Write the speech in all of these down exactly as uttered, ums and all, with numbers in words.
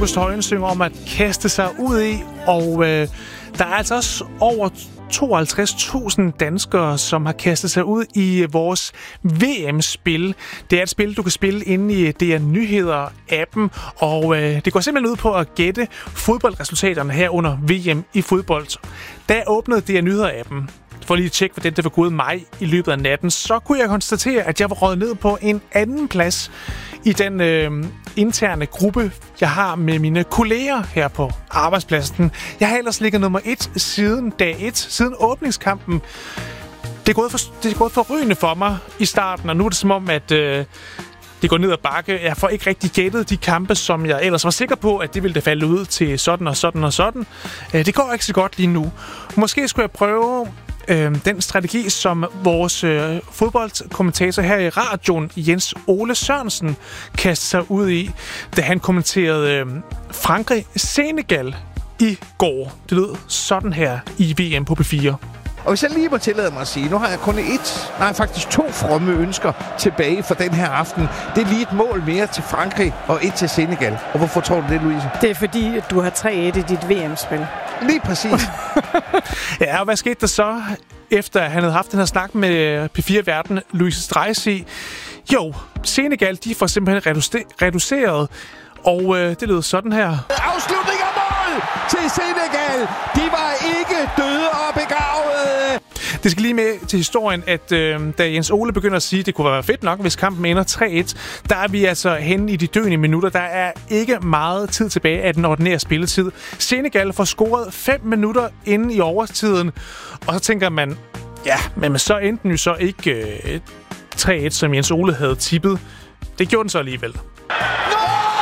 August Højen synger om at kaste sig ud i, og øh, der er altså også over tooghalvtreds tusind danskere, som har kastet sig ud i vores V M-spil. Det er et spil, du kan spille inde i D R Nyheder-appen, og øh, det går simpelthen ud på at gætte fodboldresultaterne her under V M i fodbold. Da åbnede D R Nyheder-appen, for lige at tjekke, hvordan det var gået mig i løbet af natten, så kunne jeg konstatere, at jeg var røget ned på en anden plads i den øh, interne gruppe, jeg har med mine kolleger her på arbejdspladsen. Jeg har ellers ligget nummer et siden dag et, siden åbningskampen. Det er gået, for, det er gået forrygende for mig i starten, og nu er det som om, at øh, det går ned ad bakke. Jeg får ikke rigtig gættet de kampe, som jeg ellers var sikker på, at det ville det falde ud til sådan og sådan og sådan. Øh, det går ikke så godt lige nu. Måske skulle jeg prøve Øh, den strategi, som vores øh, fodboldkommentator her i radioen, Jens Ole Sørensen, kastede sig ud i, da han kommenterede øh, Frankrig-Senegal i går. Det lød sådan her i V M på P fire. Og hvis jeg lige må tillade mig at sige, nu har jeg kun et, nej faktisk to fromme ønsker tilbage for den her aften. Det er lige et mål mere til Frankrig og et til Senegal. Og hvorfor tror du det, Louise? Det er fordi, du har tre et i dit V M-spil. Lige præcis. Ja, og hvad skete der så, efter han havde haft den her snak med P fire-værten Louise Dreisig? Jo, Senegal, de får simpelthen reducer- reduceret, og øh, det lød sådan her. Afslutning af mål til Senegal. De var ikke døde og begravede. Det skal lige med til historien, at øh, da Jens Ole begynder at sige, at det kunne være fedt nok, hvis kampen ender tre et, der er vi altså henne i de døende minutter. Der er ikke meget tid tilbage af den ordinære spilletid. Senegal får scoret fem minutter inden i overtiden, og så tænker man, ja, men så endte den jo så ikke øh, tre et, som Jens Ole havde tippet. Det gjorde den så alligevel. No!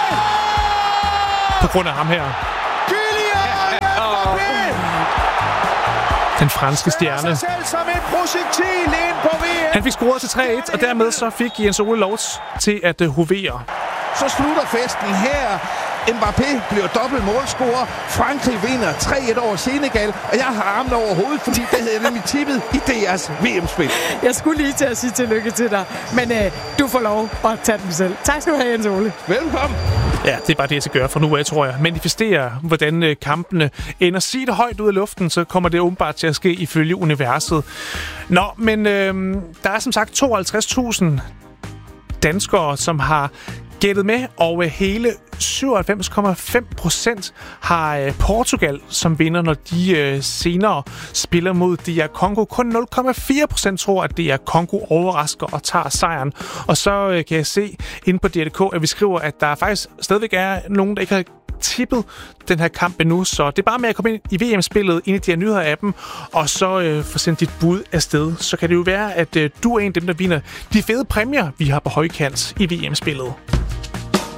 På grund af ham her. Den franske stjerne. Han fik scoret til tre et, og dermed så fik Jens Ole lov til at uh, hovere. Så slutter festen her. Mbappé bliver dobbelt målscorer. Frankrig vinder tre et over Senegal, og jeg har armen over hovedet, fordi det havde jeg nemlig tippet i deres V M-spil. Jeg skulle lige til at sige tillykke til dig, men øh, du får lov at tage den selv. Tak skal du have, Jens Ole. Velkommen. Ja, det er bare det, jeg skal gøre fra nu af, tror jeg. Manifestere, hvordan øh, kampene ender. Sig det højt ud af luften, så kommer det åbenbart til at ske ifølge universet. Nå, men øh, der er som sagt tooghalvtreds tusind danskere, som har gættet med, og hele syvoghalvfems komma fem procent har Portugal som vinder, når de øh, senere spiller mod D R Congo. Kun nul komma fire procent tror, at D R Congo overrasker og tager sejren. Og så øh, kan jeg se inde på D R punktum d k, at vi skriver, at der faktisk stadigvæk er nogen, der ikke har tippet den her kamp endnu, så det er bare med at komme ind i V M-spillet, ind i D R Nyheder-appen, og så øh, få sendt dit bud afsted. Så kan det jo være, at øh, du er en af dem, der vinder de fede præmier, vi har på højkant i V M-spillet.